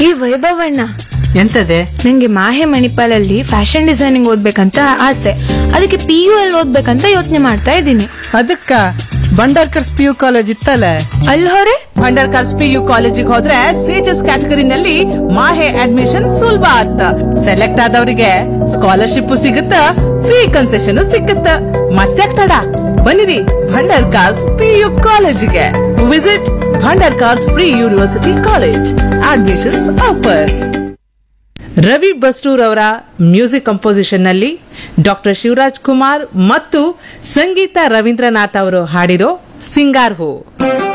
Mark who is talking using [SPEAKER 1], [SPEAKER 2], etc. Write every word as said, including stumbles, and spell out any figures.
[SPEAKER 1] ಈ ವೈಭವಣ್ಣ,
[SPEAKER 2] ಎಂತದೆ?
[SPEAKER 1] ನಂಗೆ ಮಾಹೆ ಮಣಿಪಾಲಲ್ಲಿ fashion designing ಓದ್ಬೇಕಂತ ಆಸೆ. ಅದಕ್ಕೆ ಪಿ ಯು ಅಲ್ಲಿ ಓದ್ಬೇಕಂತ ಯೋಚನೆ ಮಾಡ್ತಾ ಇದ್ದೀನಿ.
[SPEAKER 2] ಅದಕ್ಕ ಬಂಡರ್ಕರ್ಸ್ ಪಿ ಯು ಕಾಲೇಜ್ ಇತ್ತಲ್ಲ,
[SPEAKER 1] ಅಲ್ಲಿ ಹೊರೆ
[SPEAKER 3] ಭಂಡಾರ್ಕರ್ಸ್ ಪಿ ಯು ಕಾಲೇಜಿಗೆ ಹೋದ್ರೆ ಸೇಜಸ್ ಕ್ಯಾಟಗರಿನಲ್ಲಿ ಮಾಹೆ ಅಡ್ಮಿಷನ್ ಸುಲಭ ಆತ್ತ. ಸೆಲೆಕ್ಟ್ ಆದವರಿಗೆ ಸ್ಕಾಲರ್ಶಿಪ್ ಸಿಗುತ್ತ, ಫ್ರೀ ಕನ್ಸೆಷನ್ ಸಿಗುತ್ತ. ಮತ್ತೆ ತಡ, ಬನ್ನಿರಿ ಭಂಡಾರ್ಕರ್ಸ್ ಪಿ ಯು ಕಾಲೇಜಿಗೆ. Visit Bhandarkar's pre university college. Admissions open. Ravi Basrur ಅವರ ಮ್ಯೂಸಿಕ್ ಕಂಪೋಸಿಷನ್ ನಲ್ಲಿ ಡಾಕ್ಟರ್ ಶಿವರಾಜ್ ಕುಮಾರ್ ಮತ್ತು ಸಂಗೀತ ರವೀಂದ್ರನಾಥ್ ಅವರು ಹಾಡಿರೋ ಸಿಂಗಾರ್ ಹೋ.